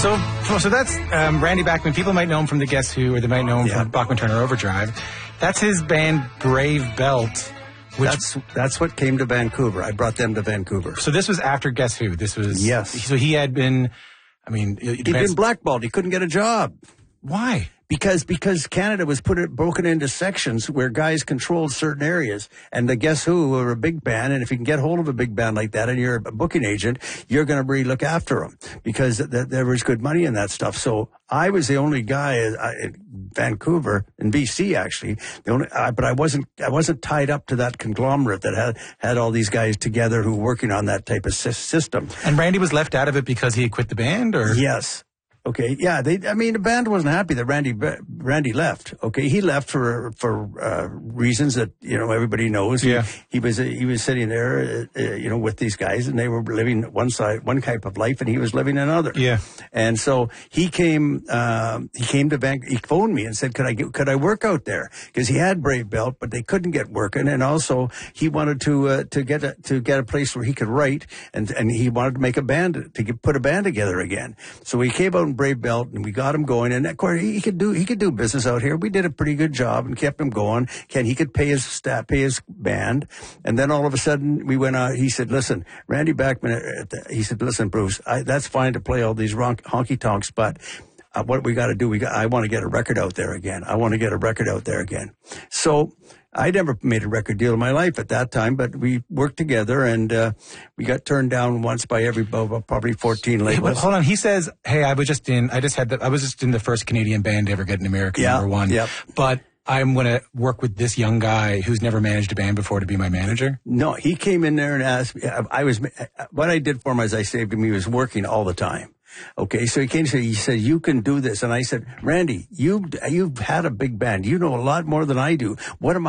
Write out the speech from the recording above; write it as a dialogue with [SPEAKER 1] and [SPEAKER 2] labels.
[SPEAKER 1] So that's Randy Bachman. People might know him from the Guess Who, or they might know him from Bachman Turner Overdrive. That's his band Brave Belt.
[SPEAKER 2] That's what came to Vancouver. I brought them to Vancouver.
[SPEAKER 1] So this was after Guess Who. This was So he had been. I mean,
[SPEAKER 2] he'd been blackballed. He couldn't get a job.
[SPEAKER 1] Why?
[SPEAKER 2] Because Canada was broken into sections where guys controlled certain areas, and the Guess Who were a big band, and if you can get hold of a big band like that and you're a booking agent, you're going to really look after them because there was good money in that stuff. So I was the only guy in Vancouver, in BC actually, but I wasn't tied up to that conglomerate that had all these guys together who were working on that type of system.
[SPEAKER 1] And Randy was left out of it because he had quit the band, or?
[SPEAKER 2] Yes. Okay, yeah, the band wasn't happy that Randy left. Okay, he left for reasons that, everybody knows.
[SPEAKER 1] Yeah.
[SPEAKER 2] He was sitting there, with these guys, and they were living one type of life, and he was living another.
[SPEAKER 1] Yeah.
[SPEAKER 2] And so he came to Vancouver. He phoned me and said, could I work out there? Because he had Brave Belt, but they couldn't get working, and also he wanted to get a place where he could write, and he wanted to make a band, put a band together again. So he came out Brave Belt, and we got him going. And of course, he could do business out here. We did a pretty good job and kept him going. He could pay his staff, pay his band. And then all of a sudden, we went out. He said, "Listen, Randy Bachman." He said, "Listen, Bruce, that's fine to play all these honky tonks, but what we got to do, I want to get a record out there again. So I never made a record deal in my life at that time, but we worked together, and we got turned down once by probably 14 labels.
[SPEAKER 1] But hold on, he says, "Hey, I was just in the first Canadian band to ever get an American number one.
[SPEAKER 2] Yep.
[SPEAKER 1] But I'm going to work with this young guy who's never managed a band before to be my manager."
[SPEAKER 2] No, he came in there and asked me. What I did for him is I saved him. He was working all the time. Okay, so he came to me, he said, "You can do this." And I said, "Randy, you've had a big band. You know a lot more than I do. What am